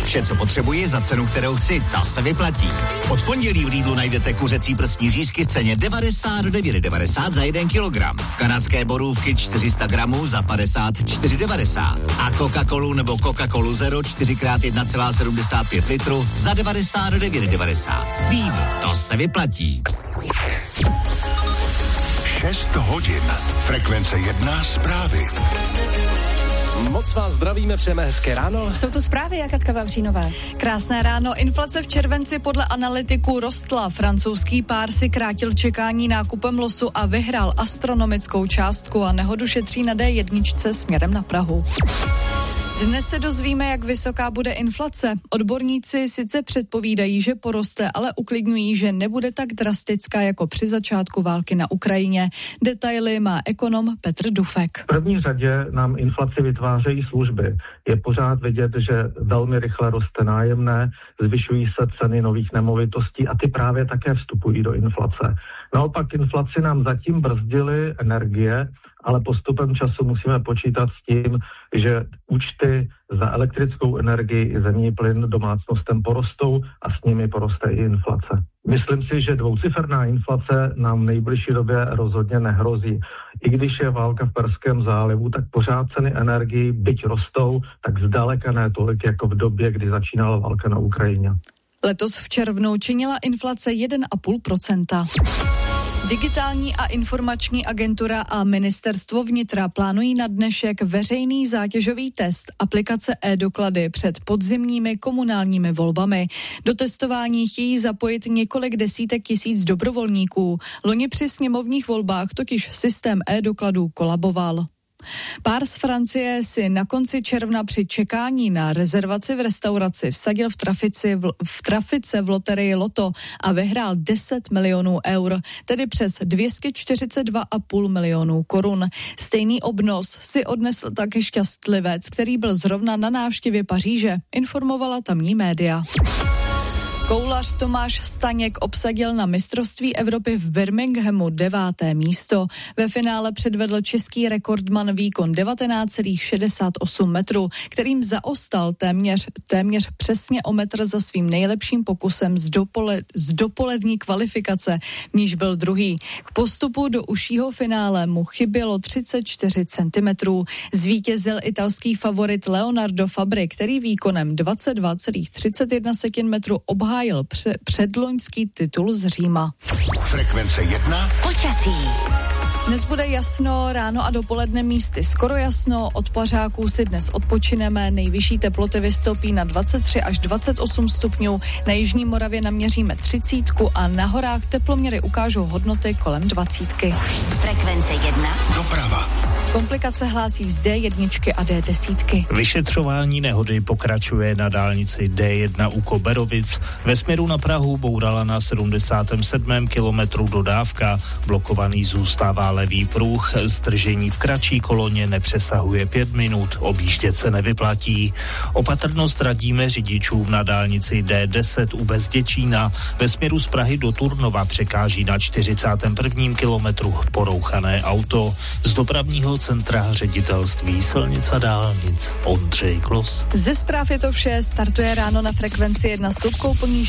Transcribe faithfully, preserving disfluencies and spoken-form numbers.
Vše, co potřebuji za cenu, kterou chci, ta se vyplatí. Od pondělí v Lidlu najdete kuřecí prsní řízky v ceně devadesát devět devadesát za jeden kilogram. Kanadské borůvky čtyři sta gramů za padesát čtyři devadesát. A Coca-Colu nebo Coca-Colu Zero čtyři krát jedna celá sedmdesát pět litru za devadesát devět devadesát. Lidl, to se vyplatí. šest hodin. Frekvence jedna zprávy. Moc vás zdravíme, přejeme hezké ráno. Jsou to zprávy, jak Katka Vavřínová. Krásné ráno. Inflace v červenci podle analytiků rostla. Francouzský pár si krátil čekání nákupem losu a vyhrál astronomickou částku a nehodu šetří na dé jedna směrem na Prahu. Dnes se dozvíme, jak vysoká bude inflace. Odborníci sice předpovídají, že poroste, ale uklidňují, že nebude tak drastická jako při začátku války na Ukrajině. Detaily má ekonom Petr Dufek. V první řadě nám inflaci vytvářejí služby. Je pořád vidět, že velmi rychle roste nájemné, zvyšují se ceny nových nemovitostí a ty právě také vstupují do inflace. Naopak inflaci nám zatím brzdily energie, ale postupem času musíme počítat s tím, že účty za elektrickou energii i zemní plyn domácnostem porostou a s nimi poroste i inflace. Myslím si, že dvouciferná inflace nám v nejbližší době rozhodně nehrozí. I když je válka v Perském zálivu, tak pořád ceny energií, byť rostou, tak zdaleka ne tolik jako v době, kdy začínala válka na Ukrajině. Letos v červnu činila inflace jedna celá pět procenta. Digitální a informační agentura a ministerstvo vnitra plánují na dnešek veřejný zátěžový test aplikace e-doklady před podzimními komunálními volbami. Do testování chtějí zapojit několik desítek tisíc dobrovolníků. Loni při sněmovních volbách totiž systém e-dokladů kolaboval. Pár z Francie si na konci června při čekání na rezervaci v restauraci vsadil v, trafici, v, v trafice v loterii Loto a vyhrál deset milionů eur, tedy přes dvě stě čtyřicet dva celá pět milionů korun. Stejný obnos si odnesl také šťastlivec, který byl zrovna na návštěvě Paříže, informovala tamní média. Koulař Tomáš Staněk obsadil na mistrovství Evropy v Birminghamu deváté místo. Ve finále předvedl český rekordman výkon devatenáct celá šedesát osm metru, kterým zaostal téměř, téměř přesně o metr za svým nejlepším pokusem z, dopole, z dopolední kvalifikace, v níž byl druhý. K postupu do užšího finále mu chybělo třicet čtyři centimetrů. Zvítězil italský favorit Leonardo Fabri, který výkonem dvacet dva celá třicet jedna metru obhájil Pře- předloňský titul z Říma. Frekvence jedna. Počasí. Dnes bude jasno, ráno a dopoledne místy skoro jasno, od pařáků si dnes odpočineme, nejvyšší teploty vystoupí na dvacet tři až dvacet osm stupňů, na jižní Moravě naměříme třicítku a na horách teploměry ukážou hodnoty kolem dvacítky. Frekvence jedna. Doprava. Komplikace hlásí z dé jedna a dé deset. Vyšetřování nehody pokračuje na dálnici dé jedna u Koberovic. Ve směru na Prahu bourala na sedmdesátém sedmém kilometru dodávka. Blokovaný zůstává levý pruh. Zdržení v kratší koloně nepřesahuje pět minut. Objíždět se nevyplatí. Opatrnost radíme řidičům na dálnici dé deset u Bezděčína. Ve směru z Prahy do Turnova překáží na čtyřicátém prvním kilometru porouchané auto. Z dopravního centra ředitelství silnic a dálnic Ondřej Klos. Ze zpráv je to vše, startuje ráno na frekvenci jedna s Lubkou Plníš.